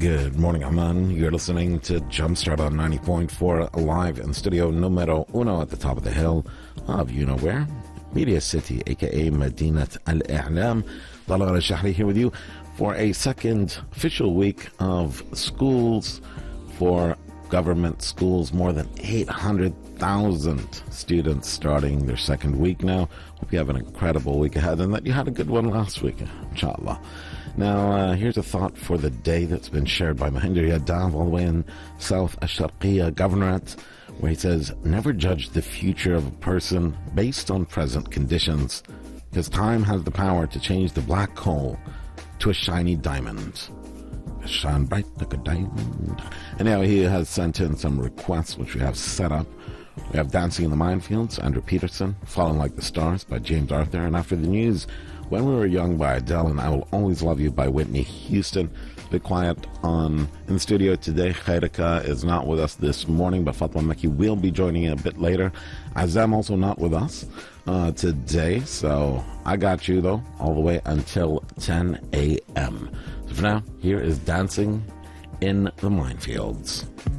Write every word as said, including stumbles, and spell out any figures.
Good morning, Aman. You're listening to Jumpstart on ninety point four, live in studio numero uno at the top of the hill of you know where, Media City, aka Madinat Al-I'lam. Talal Al-Shahri here with you for a second official week of schools for government schools. More than eight hundred thousand students starting their second week now. Hope you have an incredible week ahead and that you had a good one last week, inshallah. Now, uh, here's a thought for the day that's been shared by Mahinder Yadav all the way in South Asharqiya Governorate, where he says, never judge the future of a person based on present conditions, because time has the power to change the black hole to a shiny diamond. Shine bright like a diamond. And now he has sent in some requests, which we have set up. We have Dancing in the Minefields, Andrew Peterson, Falling Like the Stars by James Arthur, and after the news, When We Were Young by Adele, and I Will Always Love You by Whitney Houston. A bit quiet on in the studio today. Khairika is not with us this morning, but Fatma Maki will be joining a bit later. Azam also not with us uh, today, so I got you, though, all the way until ten a.m. So for now, here is Dancing in the Minefields.